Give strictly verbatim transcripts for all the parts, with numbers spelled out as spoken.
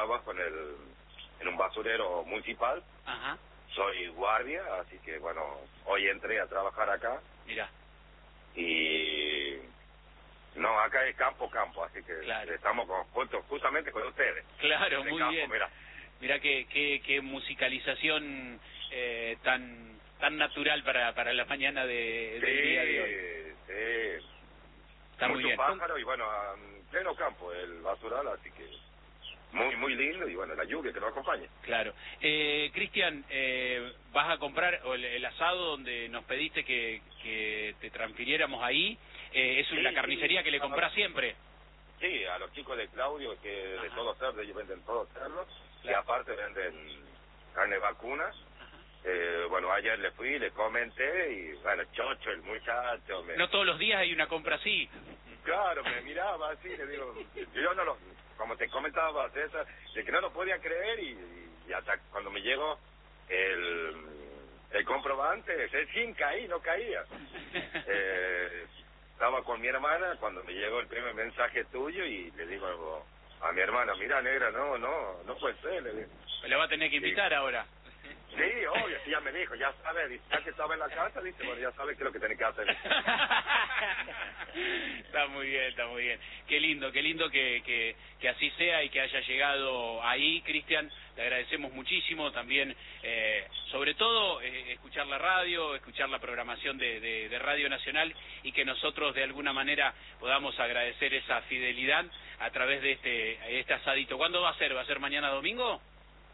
trabajo en el en un basurero municipal. Ajá. Soy guardia, así que bueno, hoy entré a trabajar acá. Mira. Y no, acá es campo, campo, así que claro. estamos con, juntos, justamente con ustedes. Claro, muy campo, bien. Mira, mira qué, qué, qué musicalización eh, tan tan natural para para la mañana de, sí, del día de hoy. Sí, Está mucho muy bien. pájaro y bueno, en pleno campo el basural, así que muy muy lindo y bueno, la lluvia que nos acompañe. Claro. Eh, Cristian, eh, ¿vas a comprar el, el asado donde nos pediste que, que te transfiriéramos ahí? Eh, ¿Es Sí, la carnicería sí, que le comprás siempre? Sí, a los chicos de Claudio, que de Ajá. todos cerdos, ellos venden todos cerdos, Claro. y aparte venden carne vacuna. Eh, bueno, ayer le fui, le comenté, y bueno, chocho, el muchacho... Me... No todos los días hay una compra así. Claro, me miraba así, le digo, yo no lo... Como te comentaba, César, de que no lo podía creer, y, y hasta cuando me llegó el, el comprobante, sin caí, no caía. Eh, estaba con mi hermana cuando me llegó el primer mensaje tuyo y le digo a mi hermana, mira, negra, no, no, no puede ser, le digo. Me la va a tener que invitar sí. ahora. Sí, obvio, sí, ya me dijo, ya sabe, dice, ya que estaba en la casa, dice, bueno, ya sabe qué es lo que tiene que hacer. Está muy bien, está muy bien. Qué lindo, qué lindo que, que, que así sea y que haya llegado ahí, Cristian. Le agradecemos muchísimo también, eh, sobre todo, eh, escuchar la radio, escuchar la programación de, de, de Radio Nacional y que nosotros de alguna manera podamos agradecer esa fidelidad a través de este, este asadito. ¿Cuándo va a ser? ¿Va a ser mañana domingo?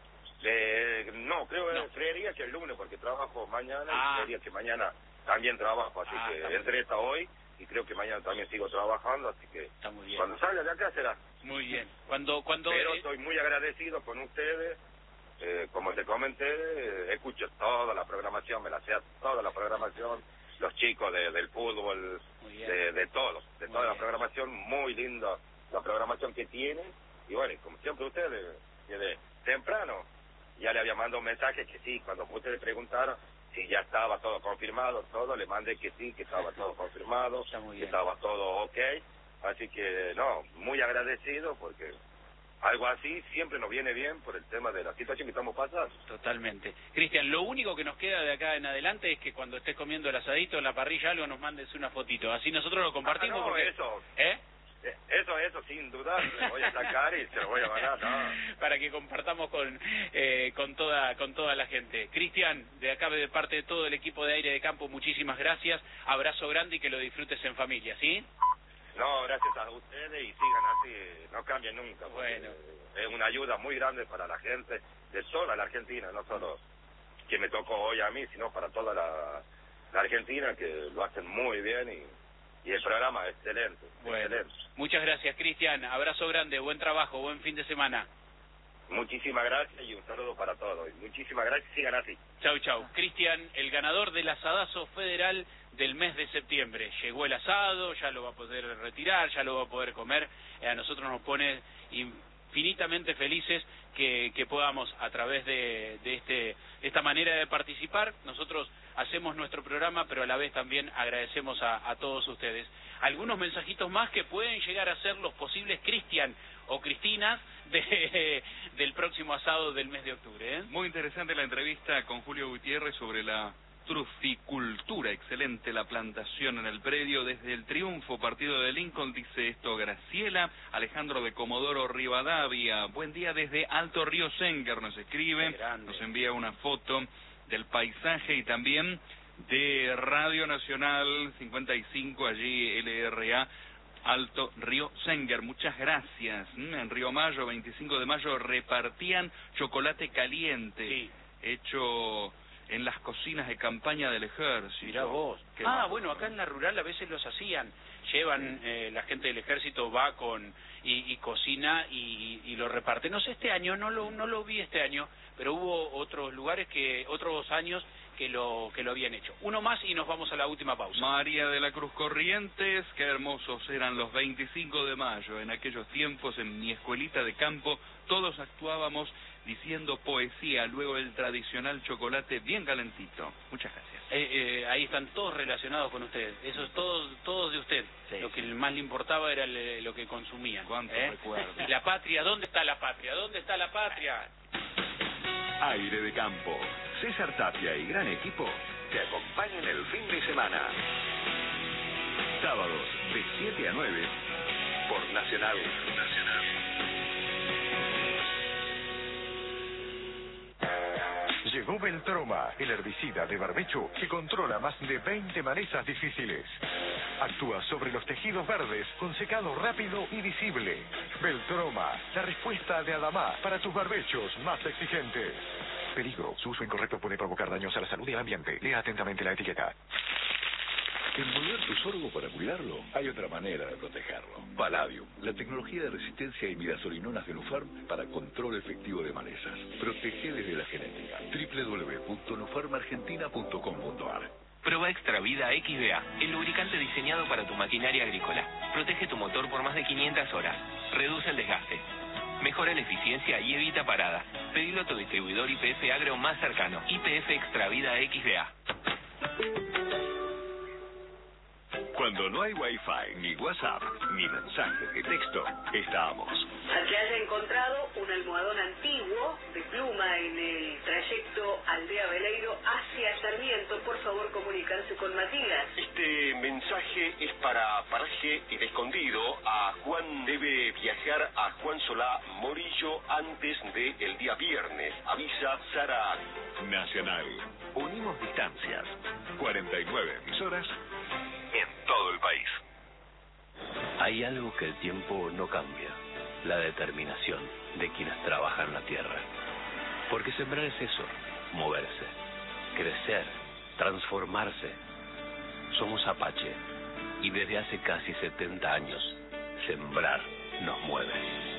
Eh, no, creo, no. creería que el lunes, porque trabajo mañana, ah. y creería que mañana también trabajo, así ah, que entré hasta hoy, y creo que mañana también sigo trabajando, así que está muy bien. Cuando salga de acá será. Muy bien. Cuando, cuando Pero eh... estoy muy agradecido con ustedes, eh, como te comenté, eh, escucho toda la programación, me la sé toda la programación, los chicos de, del fútbol, de, de todo, de muy toda bien. La programación, muy linda la programación que tienen, y bueno, como siempre ustedes, desde temprano, ya le había mandado un mensaje que sí, cuando ustedes preguntaron si ya estaba todo confirmado, todo, le mandé que sí, que estaba todo confirmado, que estaba todo ok, así que no, muy agradecido porque algo así siempre nos viene bien por el tema de la situación que estamos pasando. Totalmente. Cristian, lo único que nos queda de acá en adelante es que cuando estés comiendo el asadito en la parrilla algo nos mandes una fotito, así nosotros lo compartimos. Ah, no, porque... eso. ¿Eh? Eso, eso, sin dudar, le voy a sacar y se lo voy a mandar, ¿no? Para que compartamos con eh, con toda con toda la gente. Cristian, de acá de parte de todo el equipo de Aire de Campo, muchísimas gracias, abrazo grande y que lo disfrutes en familia, ¿sí? No, gracias a ustedes y sigan así, no cambien nunca. Bueno. Es una ayuda muy grande para la gente de toda la Argentina, no solo que me tocó hoy a mí, sino para toda la, la Argentina, que lo hacen muy bien y... Y el programa es excelente, bueno, excelente. Muchas gracias, Cristian. Abrazo grande, buen trabajo, buen fin de semana. Muchísimas gracias y un saludo para todos. Muchísimas gracias y sigan así. Chau, chau. Cristian, el ganador del asadazo federal del mes de septiembre. Llegó el asado, ya lo va a poder retirar, ya lo va a poder comer. Eh, a nosotros nos pone infinitamente felices que, que podamos, a través de, de este, esta manera de participar, nosotros hacemos nuestro programa, pero a la vez también agradecemos a, a todos ustedes. Algunos mensajitos más que pueden llegar a ser los posibles Cristian o Cristinas de, del próximo asado del mes de octubre, ¿eh? Muy interesante la entrevista con Julio Gutiérrez sobre la truficultura. Excelente la plantación en el predio. Desde el triunfo, partido de Lincoln, dice esto Graciela. Alejandro de Comodoro Rivadavia. Buen día desde Alto Río Senker, nos escribe, nos envía una foto del paisaje y también de Radio Nacional cincuenta y cinco, allí L R A, Alto Río Senker. Muchas gracias. En Río Mayo, veinticinco de mayo, repartían chocolate caliente, sí, hecho en las cocinas de campaña del ejército. Mirá vos. Qué ah, malo, bueno, acá en la rural a veces los hacían. Llevan, eh, la gente del ejército va con y, y cocina y, y lo reparte. No sé, este año, no lo no lo vi este año, pero hubo otros lugares, que otros años que lo que lo habían hecho. Uno más y nos vamos a la última pausa. María de la Cruz Corrientes, qué hermosos eran los veinticinco de mayo. En aquellos tiempos, en mi escuelita de campo, todos actuábamos diciendo poesía, luego el tradicional chocolate bien calentito. Muchas gracias. eh, eh, ahí están todos relacionados con usted. Eso es todos, todos de usted. Sí, lo que sí. más le importaba era el, lo que consumían. ¿Cuántos ¿eh? recuerdos? Y la patria, ¿dónde está la patria? ¿Dónde está la patria? Aire de campo. César Tapia y gran equipo te acompañan el fin de semana. Sábados de siete a nueve por Nacional. Nacional. Llegó Beltroma, el herbicida de barbecho que controla más de veinte malezas difíciles. Actúa sobre los tejidos verdes con secado rápido y visible. Beltroma, la respuesta de Adamá para tus barbechos más exigentes. Peligro, su uso incorrecto puede provocar daños a la salud y al ambiente. Lea atentamente la etiqueta. Envolver tu sorgo para cuidarlo, hay otra manera de protegerlo. Palladium, la tecnología de resistencia a imidazolinonas de Nufarm para control efectivo de malezas. Protege desde la genética. doble u doble u doble u punto nufarm argentina punto com punto ar. Prueba Extra Vida X V A, el lubricante diseñado para tu maquinaria agrícola. Protege tu motor por más de quinientas horas. Reduce el desgaste. Mejora la eficiencia y evita parada. Pedilo a tu distribuidor I P F Agro más cercano. I P F Extra Vida X V A. Cuando no hay Wi-Fi, ni WhatsApp, ni mensajes de texto, estamos. Al que haya encontrado un almohadón antiguo de pluma en el trayecto Aldea Veleiro hacia Sarmiento, por favor comunicarse con Matías. Este mensaje es para Paraje El Escondido. A Juan debe viajar a Juan Solá Morillo antes del día viernes. Avisa Sara. Nacional. Unimos distancias. cuarenta y nueve emisoras en todo el país. Hay algo que el tiempo no cambia, la determinación de quienes trabajan la tierra. Porque sembrar es eso, moverse, crecer, transformarse. Somos Apache y desde hace casi setenta años, sembrar nos mueve.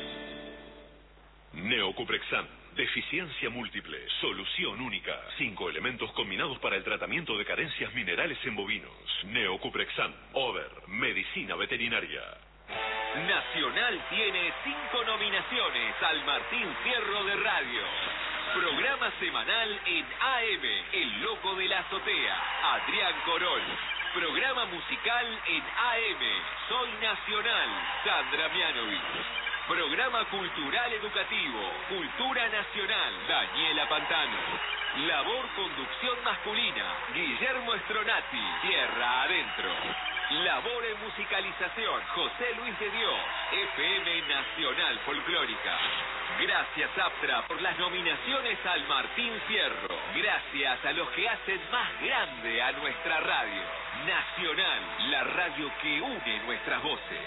Neocuprexam. Deficiencia múltiple, solución única. Cinco elementos combinados para el tratamiento de carencias minerales en bovinos. Neocuprexam, Over, medicina veterinaria. Nacional tiene cinco nominaciones al Martín Fierro de Radio. Programa semanal en A M, El Loco de la Azotea, Adrián Corol. Programa musical en A M, Soy Nacional, Sandra Mianovich. Programa cultural educativo, Cultura Nacional, Daniela Pantano. Labor conducción masculina, Guillermo Stronati, Tierra Adentro. Labor en musicalización, José Luis de Dios, F M Nacional Folclórica. Gracias Aptra por las nominaciones al Martín Fierro. Gracias a los que hacen más grande a nuestra radio. Nacional, la radio que une nuestras voces.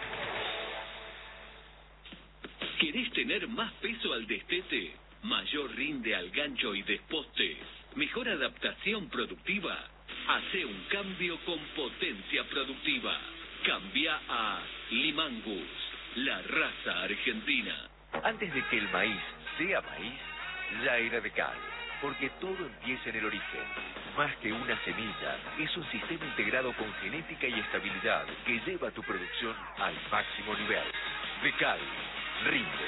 ¿Querés tener más peso al destete? ¿Mayor rinde al gancho y desposte? ¿Mejor adaptación productiva? Hace un cambio con potencia productiva. Cambia a Limangus, la raza argentina. Antes de que el maíz sea maíz, ya era de cal, porque todo empieza en el origen. Más que una semilla, es un sistema integrado con genética y estabilidad que lleva tu producción al máximo nivel. De cal, rinde.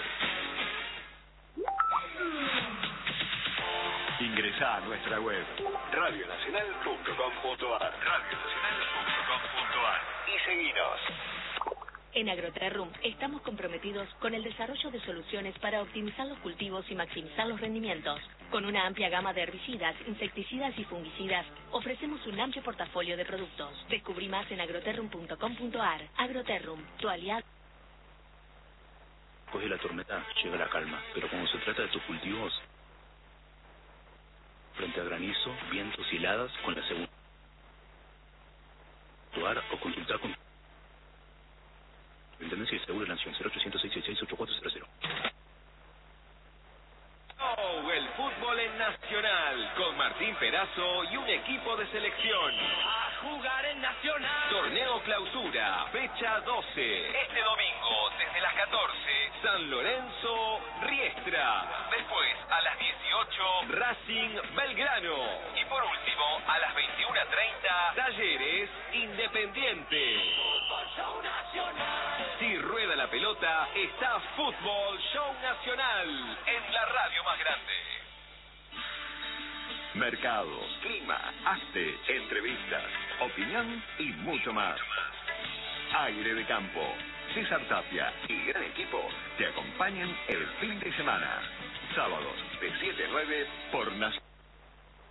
Ingresa a nuestra web radio nacional punto com punto ar radio nacional punto com punto ar y seguinos. En Agroterrum estamos comprometidos con el desarrollo de soluciones para optimizar los cultivos y maximizar los rendimientos. Con una amplia gama de herbicidas, insecticidas y fungicidas, ofrecemos un amplio portafolio de productos. Descubrí más en agroterrum punto com punto ar. Agroterrum, tu aliado. Después de la tormenta llega la calma, pero cuando se trata de tus cultivos, frente a granizo, vientos y heladas, con la segunda. Actuar o consultar con Intendencia de Seguro de la Nación, cero ochocientos seis seis seis ocho cuatro cero cero. Oh, el fútbol en Nacional, con Martín Perazo y un equipo de selección. ¡A jugar en Nacional! Torneo Clausura, fecha doce. Este domingo, desde las catorce, San Lorenzo, Riestra. Después, a las dieciocho, Racing Belgrano. Y por último, a las veintiuna treinta, Talleres Independiente. Fútbol Show Nacional. Si rueda la pelota, está Fútbol Show Nacional en la radio más grande. mercados, clima, arte, entrevistas, opinión y mucho más. Aire de Campo. César Tapia y gran equipo te acompañan el fin de semana. Sábados de siete a nueve por Nacional.